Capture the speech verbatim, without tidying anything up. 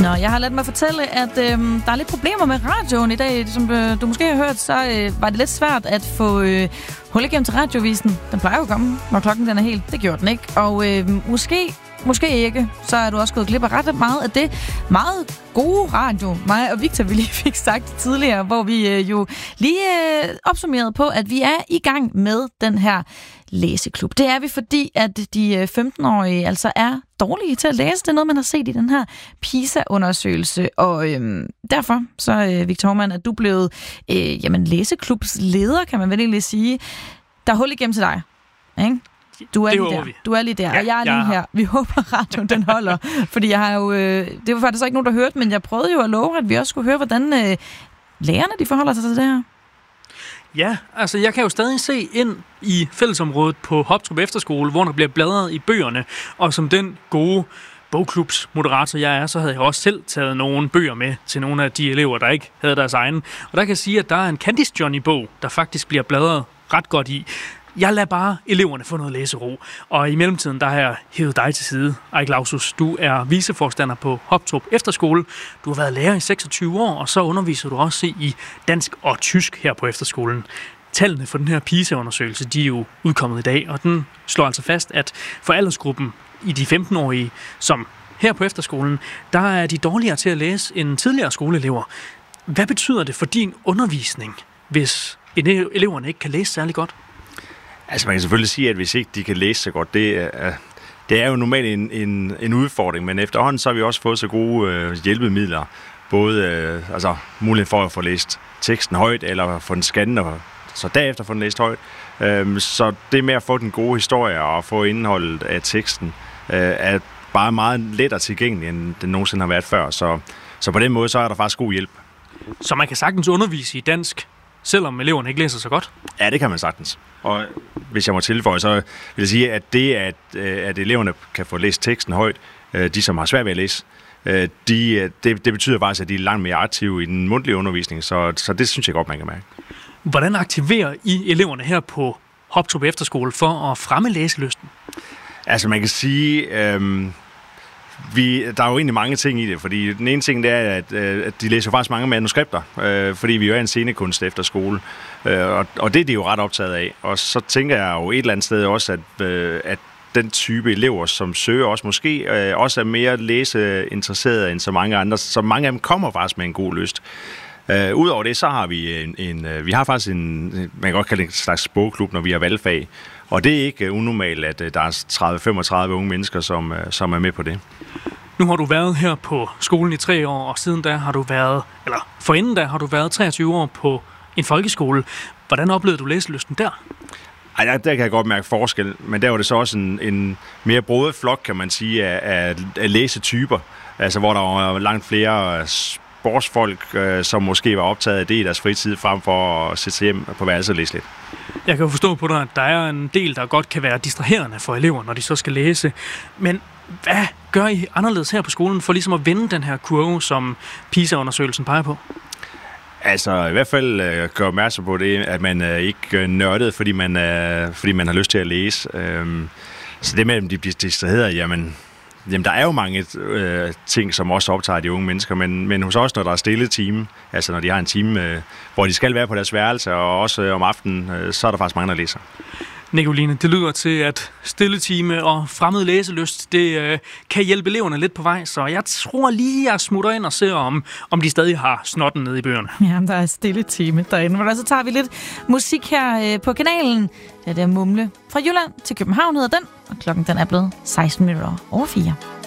Nå, jeg har ladet mig fortælle, at øh, der er lidt problemer med radioen i dag. Som øh, du måske har hørt, så øh, var det lidt svært at få øh, hul igennem til radiovisen. Den plejer jo at komme, når klokken den er helt. Det gjorde den ikke. Og øh, måske, måske ikke, så er du også gået glip af ret meget af det meget gode radio. Mig og Victor, vi lige fik sagt tidligere, hvor vi øh, jo lige øh, opsummerede på, at vi er i gang med den her læseklub. Det er vi, fordi at de femten-årige altså er dårlige til at læse. Det er noget, man har set i den her PISA-undersøgelse. Og øhm, derfor, så øh, Victor Hovmand, er du blevet øh, jamen, læseklubsleder, kan man vel egentlig sige. Der er hul igennem til dig, ikke? Du er, lige der. du er lige der, ja, og jeg er lige ja. her. Vi håber, radioen den holder. Fordi jeg har jo... Øh, det var faktisk ikke nogen, der hørte, men jeg prøvede jo at love, at vi også skulle høre, hvordan øh, lærerne de forholder sig til det her. Ja, altså jeg kan jo stadig se ind i fællesområdet på Hoptrup Efterskole, hvor der bliver bladret i bøgerne, og som den gode bogklubsmoderator jeg er, så havde jeg også selv taget nogle bøger med til nogle af de elever, der ikke havde deres egen. Og der kan jeg sige, at der er en Candice Johnny-bog, der faktisk bliver bladret ret godt i. Jeg lader bare eleverne få noget læsero, og i mellemtiden der har jeg hævet dig til side. Eik Lausus, du er viceforstander på Hoptrup Efterskole. Du har været lærer i seksogtyve år, og så underviser du også i dansk og tysk her på efterskolen. Tallene for den her PISA-undersøgelse, de er jo udkommet i dag, og den slår altså fast, at for aldersgruppen i de femten-årige, som her på efterskolen, der er de dårligere til at læse end tidligere skoleelever. Hvad betyder det for din undervisning, hvis eleverne ikke kan læse særlig godt? Altså man kan selvfølgelig sige, at hvis ikke de kan læse så godt, det er, det er jo normalt en, en, en udfordring, men efterhånden så har vi også fået så gode øh, hjælpemidler, både øh, altså, mulighed for at få læst teksten højt, eller få den scannet, og så derefter få den læst højt. Øhm, så det med at få den gode historie og få indholdet af teksten, øh, er bare meget lettere tilgængelig, end den nogensinde har været før. Så, så på den måde så er der faktisk god hjælp. Så man kan sagtens undervise i dansk, selvom eleverne ikke læser så godt? Ja, det kan man sagtens. Og hvis jeg må tilføje, så vil jeg sige, at det, at, at eleverne kan få læst teksten højt, de som har svært ved at læse, de, det, det betyder faktisk, at de er langt mere aktive i den mundtlige undervisning, så, så det synes jeg godt, man kan mærke. Hvordan aktiverer I eleverne her på Hoptrup Efterskole for at fremme læselysten? Altså man kan sige... Øhm Vi, der er jo egentlig mange ting i det, fordi den ene ting det er, at, at de læser faktisk mange manuskripter, øh, fordi vi jo er en scenekunst efter skole, øh, og, og det er de jo ret optaget af. Og så tænker jeg jo et eller andet sted også, at, øh, at den type elever, som søger også måske, øh, også er mere læseinteresserede end så mange andre, så mange af dem kommer faktisk med en god lyst. Uh, Udover det, så har vi en, en vi har faktisk en, man kan godt kalde det en slags bogklub, når vi har valgfag. Og det er ikke unormalt, at uh, der er tredive til femogtredive unge mennesker, som, uh, som er med på det. Nu har du været her på skolen i tre år, og siden da har du været, eller forinden da har du været treogtyve år på en folkeskole. Hvordan oplevede du læselysten der? Ej, der, der kan jeg godt mærke forskel, men der var det så også en, en mere brodet flok, kan man sige, af, af, af læsetyper. Altså, hvor der var langt flere sportsfolk, øh, som måske var optaget af det i deres fritid, frem for at sætte sig hjem på værelset og læse lidt. Jeg kan jo forstå på dig, at der er en del, der godt kan være distraherende for elever, når de så skal læse. Men hvad gør I anderledes her på skolen for ligesom at vende den her kurve, som PISA-undersøgelsen peger på? Altså i hvert fald øh, gør opmærksom på det, at man øh, ikke er nørdet, fordi man, øh, fordi man har lyst til at læse. Øhm, så det med, at de bliver distraheret, jamen... Jamen, der er jo mange øh, ting, som også optager de unge mennesker, men, men hos os, når der er stille time, altså når de har en time, øh, hvor de skal være på deres værelse, og også øh, om aftenen, øh, så er der faktisk mange, der læser. Nicoline, det lyder til, at stilletime og fremmed læselyst, det øh, kan hjælpe eleverne lidt på vej, så jeg tror lige, jeg smutter ind og ser, om, om de stadig har snotten nede i bøgerne. Ja, der er stilletime derinde, men så tager vi lidt musik her øh, på kanalen. Ja, det er Mumle fra Jylland til København hedder den, og klokken den er blevet seksten minutter over fire.